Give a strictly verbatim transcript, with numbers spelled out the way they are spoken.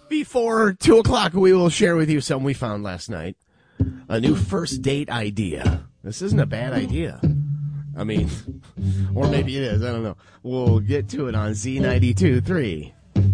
Before two o'clock, we will share with you something we found last night. A new first date idea. This isn't a bad idea. I mean, or maybe it is. I don't know. We'll get to it on Z ninety-two point three.